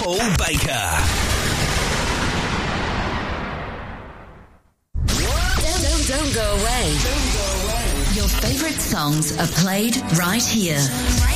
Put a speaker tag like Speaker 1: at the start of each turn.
Speaker 1: Paul Baker.
Speaker 2: Don't go away. Your favorite songs are played right here.